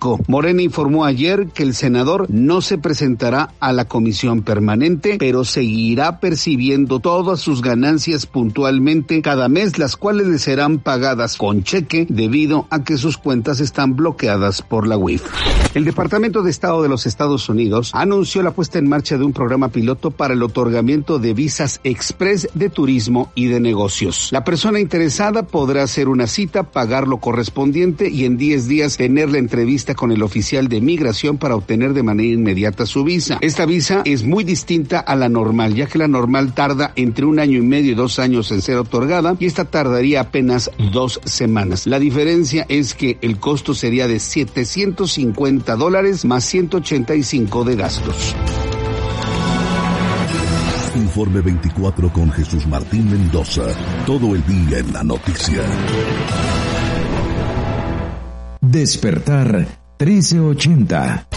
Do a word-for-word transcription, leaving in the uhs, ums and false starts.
México. Morena informó ayer que el senador no se presentará a la comisión permanente, pero seguirá percibiendo todas sus ganancias puntualmente cada mes, las cuales le serán pagadas con cheque debido a que sus cuentas están bloqueadas por la U I F. El Departamento de Estado de los Estados Unidos anunció la puesta en marcha de un programa piloto para el otorgamiento de visas express de turismo y de negocios. La persona interesada podrá hacer una cita, pagar lo correspondiente y en diez días tener la entrevista con el oficial de migración para obtener de manera inmediata su visa. Esta visa es muy distinta a la normal, ya que la normal tarda entre un año y medio y dos años en ser otorgada y esta tardaría apenas dos semanas. La diferencia es que el costo sería de setecientos cincuenta dólares más ciento ochenta y cinco de gastos. Informe veinticuatro con Jesús Martín Mendoza. Todo el día en la noticia. Despertar trece ochenta.